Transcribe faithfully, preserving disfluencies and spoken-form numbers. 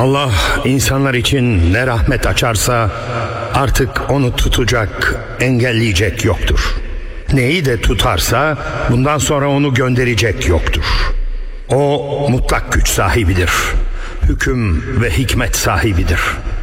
Allah insanlar için ne rahmet açarsa artık onu tutacak, engelleyecek yoktur. Neyi de tutarsa bundan sonra onu gönderecek yoktur. O mutlak güç sahibidir. Hüküm ve hikmet sahibidir.